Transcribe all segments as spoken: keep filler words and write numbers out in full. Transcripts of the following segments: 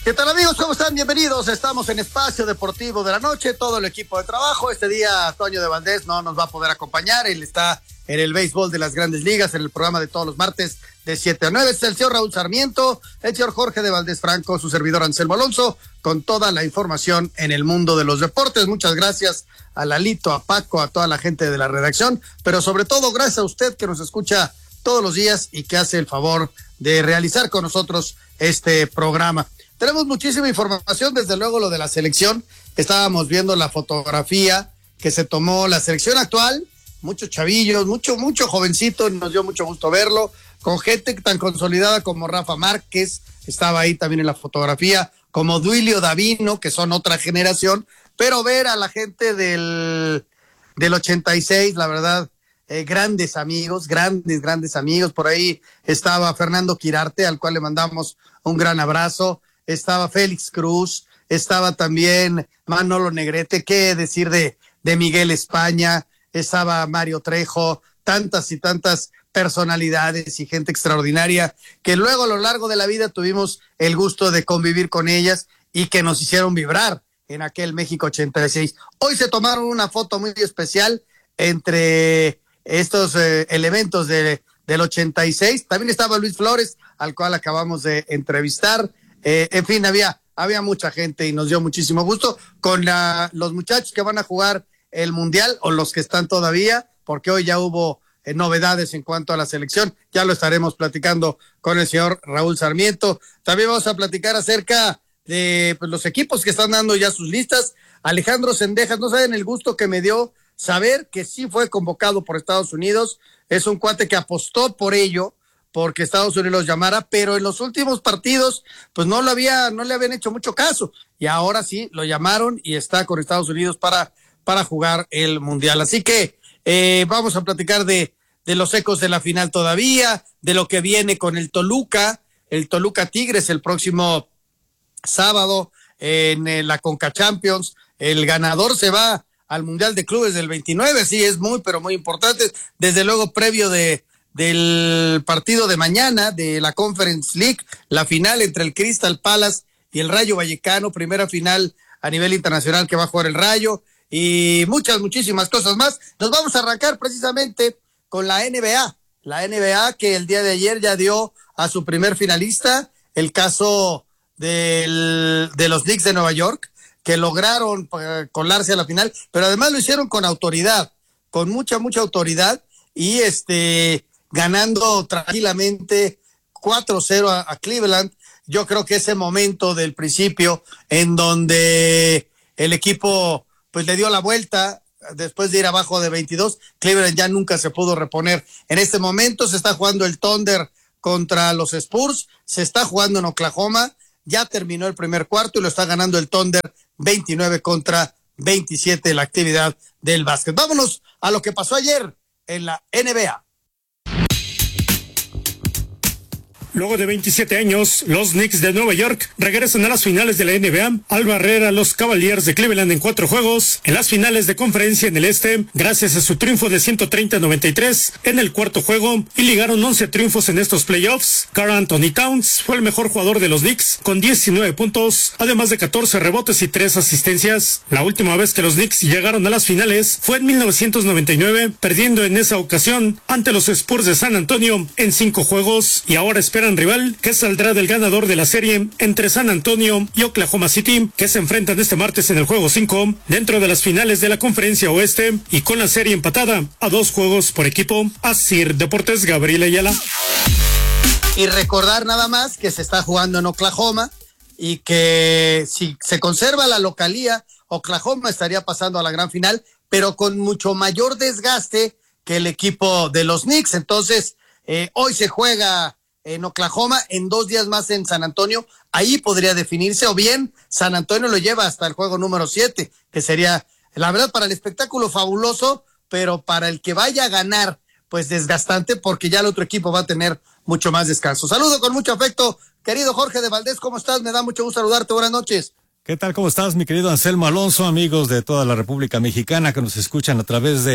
¿Qué tal, amigos? ¿Cómo están? Bienvenidos. Estamos en Espacio Deportivo de la Noche, todo el equipo de trabajo. Este día Toño de Valdés no nos va a poder acompañar. Él está en el béisbol de las Grandes Ligas, en el programa de todos los martes de siete a nueve. Es el señor Raúl Sarmiento, el señor Jorge de Valdés Franco, su servidor Anselmo Alonso, con toda la información en el mundo de los deportes. Muchas gracias a Lalito, a Paco, a toda la gente de la redacción, pero sobre todo gracias a usted que nos escucha todos los días y que hace el favor de realizar con nosotros este programa. Tenemos muchísima información, desde luego lo de la selección. Estábamos viendo la fotografía que se tomó la selección actual, muchos chavillos, mucho, mucho jovencito, nos dio mucho gusto verlo, con gente tan consolidada como Rafa Márquez, estaba ahí también en la fotografía, como Duilio Davino, que son otra generación, pero ver a la gente del, del ochenta y seis, la verdad, eh, grandes amigos, grandes, grandes amigos. Por ahí estaba Fernando Quirarte, al cual le mandamos un gran abrazo. Estaba Félix Cruz, estaba también Manolo Negrete, qué decir de, de Miguel España, estaba Mario Trejo, tantas y tantas personalidades y gente extraordinaria que luego a lo largo de la vida tuvimos el gusto de convivir con ellas y que nos hicieron vibrar en aquel México ochenta y seis. Hoy se tomaron una foto muy especial entre estos eh, elementos de, del ochenta y seis. También estaba Luis Flores, al cual acabamos de entrevistar. Eh, en fin, había, había mucha gente y nos dio muchísimo gusto con la, los muchachos que van a jugar el Mundial o los que están todavía, porque hoy ya hubo eh, novedades en cuanto a la selección. Ya lo estaremos platicando con el señor Raúl Sarmiento. También vamos a platicar acerca de pues, los equipos que están dando ya sus listas. Alejandro Zendejas, no saben el gusto que me dio saber que sí fue convocado por Estados Unidos. Es un cuate que apostó por ello, porque Estados Unidos los llamara, pero en los últimos partidos, pues no lo había, no le habían hecho mucho caso, y ahora sí lo llamaron y está con Estados Unidos para, para jugar el Mundial. Así que eh, vamos a platicar de, de los ecos de la final todavía, de lo que viene con el Toluca, el Toluca Tigres el próximo sábado en, en la Conca Champions. El ganador se va al Mundial de Clubes del veintinueve, sí, es muy, pero muy importante, desde luego previo de del partido de mañana de la Conference League, la final entre el Crystal Palace y el Rayo Vallecano, primera final a nivel internacional que va a jugar el Rayo, y muchas, muchísimas cosas más. Nos vamos a arrancar precisamente con la N B A, la N B A que el día de ayer ya dio a su primer finalista, el caso del, de los Knicks de Nueva York, que lograron uh, colarse a la final, pero además lo hicieron con autoridad, con mucha, mucha autoridad, y este... ganando tranquilamente cuatro cero a, a Cleveland. Yo creo que ese momento del principio en donde el equipo pues le dio la vuelta después de ir abajo de veintidós, Cleveland ya nunca se pudo reponer. En este momento se está jugando el Thunder contra los Spurs, se está jugando en Oklahoma, ya terminó el primer cuarto y lo está ganando el Thunder veintinueve contra veintisiete, la actividad del básquet. Vámonos a lo que pasó ayer en la N B A. Luego de veintisiete años, los Knicks de Nueva York regresan a las finales de la N B A al barrer a los Cavaliers de Cleveland en cuatro juegos en las finales de conferencia en el este, gracias a su triunfo de ciento treinta a noventa y tres en el cuarto juego, y ligaron once triunfos en estos playoffs. Karl Anthony Towns fue el mejor jugador de los Knicks con diecinueve puntos, además de catorce rebotes y tres asistencias. La última vez que los Knicks llegaron a las finales fue en mil novecientos noventa y nueve, perdiendo en esa ocasión ante los Spurs de San Antonio en cinco juegos, y ahora esperan rival que saldrá del ganador de la serie entre San Antonio y Oklahoma City, que se enfrentan este martes en el juego cinco dentro de las finales de la conferencia oeste, y con la serie empatada a dos juegos por equipo. Asir Deportes, Gabriel Ayala. Y recordar nada más que se está jugando en Oklahoma y que si se conserva la localía, Oklahoma estaría pasando a la gran final, pero con mucho mayor desgaste que el equipo de los Knicks. Entonces, eh, hoy se juega en Oklahoma, en dos días más en San Antonio, ahí podría definirse, o bien San Antonio lo lleva hasta el juego número siete, que sería, la verdad, para el espectáculo fabuloso, pero para el que vaya a ganar, pues desgastante, porque ya el otro equipo va a tener mucho más descanso. Saludo con mucho afecto, querido Jorge de Valdés, ¿cómo estás? Me da mucho gusto saludarte, buenas noches. ¿Qué tal? ¿Cómo estás, mi querido Anselmo Alonso? Amigos de toda la República Mexicana que nos escuchan a través de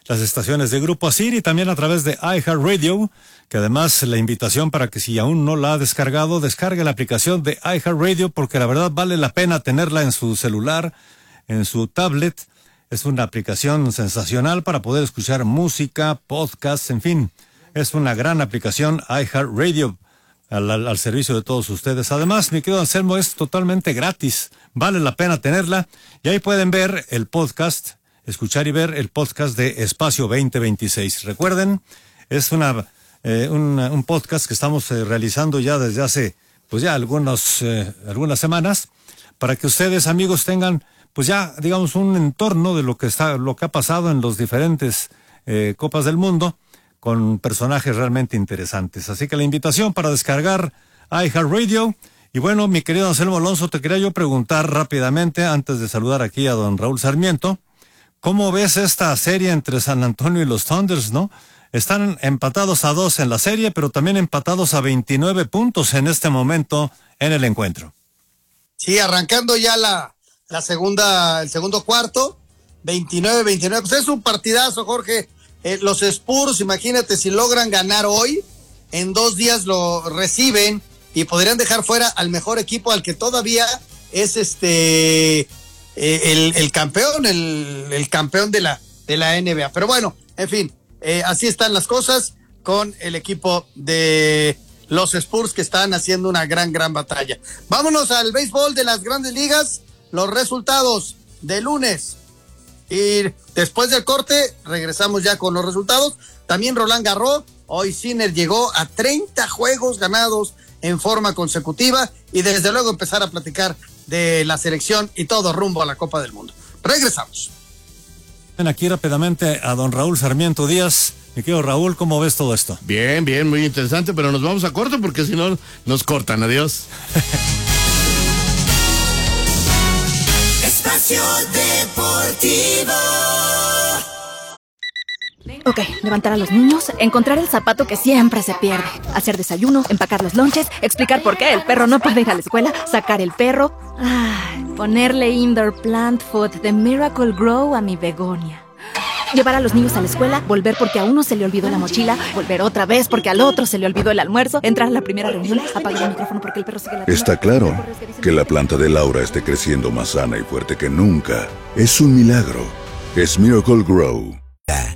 las estaciones de Grupo Asir y también a través de iHeartRadio, que además la invitación para que si aún no la ha descargado, descargue la aplicación de iHeartRadio porque la verdad vale la pena tenerla en su celular, en su tablet. Es una aplicación sensacional para poder escuchar música, podcasts, en fin. Es una gran aplicación iHeartRadio al, al, al servicio de todos ustedes. Además, mi querido Anselmo, es totalmente gratis. Vale la pena tenerla. Y ahí pueden ver el podcast, escuchar y ver el podcast de Espacio veinte veintiséis. Recuerden, es una, eh, un, un podcast que estamos eh, realizando ya desde hace, pues ya algunos, eh, algunas semanas, para que ustedes, amigos, tengan, pues ya, digamos, un entorno de lo que está, lo que ha pasado en los diferentes eh, Copas del Mundo, con personajes realmente interesantes. Así que la invitación para descargar iHeartRadio. Y bueno, mi querido Anselmo Alonso, te quería yo preguntar rápidamente, antes de saludar aquí a don Raúl Sarmiento, ¿cómo ves esta serie entre San Antonio y los Thunders, no? Están empatados a dos en la serie, pero también empatados a veintinueve puntos en este momento en el encuentro. Sí, arrancando ya la, la segunda, el segundo cuarto, veintinueve veintinueve, pues es un partidazo, Jorge. Eh, los Spurs, imagínate, si logran ganar hoy, en dos días lo reciben y podrían dejar fuera al mejor equipo, al que todavía es este... Eh, el, el campeón, el, el campeón de la, de la N B A. Pero bueno, en fin, eh, así están las cosas con el equipo de los Spurs que están haciendo una gran, gran batalla. Vámonos al béisbol de las grandes ligas, los resultados de lunes. Y después del corte, regresamos ya con los resultados. También Roland Garros, hoy Sinner llegó a treinta juegos ganados en forma consecutiva y desde luego empezar a platicar de la selección y todo rumbo a la Copa del Mundo. Regresamos. Ven aquí rápidamente a don Raúl Sarmiento Díaz. Mi querido Raúl, ¿cómo ves todo esto? Bien, bien, muy interesante, pero nos vamos a corte porque si no nos cortan. Adiós. Espacio Deportivo. Ok, levantar a los niños, encontrar el zapato que siempre se pierde, hacer desayuno, empacar los lonches, explicar por qué el perro no puede ir a la escuela, sacar el perro, ay, ponerle indoor plant food de Miracle Grow a mi begonia. Llevar a los niños a la escuela, volver porque a uno se le olvidó la mochila, volver otra vez porque al otro se le olvidó el almuerzo, entrar a la primera reunión, apagar el micrófono porque el perro sigue la... Está claro que la planta de Laura esté creciendo más sana y fuerte que nunca. Es un milagro. Es Miracle Grow.